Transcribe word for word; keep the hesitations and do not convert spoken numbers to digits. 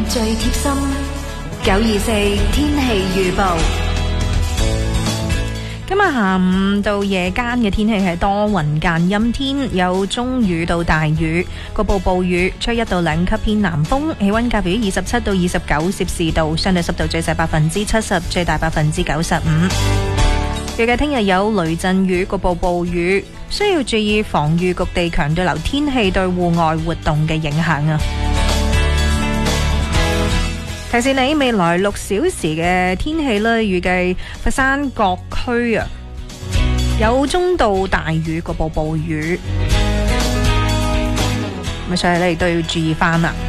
最貼心九二四天氣預報。 今日下午到夜間嘅天氣係多雲間陰天，有中雨到大雨，局部暴雨，吹一到兩級偏南風，氣溫介乎於二十七到二十九攝氏度，相對濕度最細百分之七十，最大百分之九十五。預計聽日有雷陣雨，局部暴雨，需要注意防禦局地強對流天氣對戶外活動嘅影響啊！提示你未來六小時嘅天氣呢，預計佛山各區啊有中到大雨，局部暴雨，咁所以你都要注意翻啦。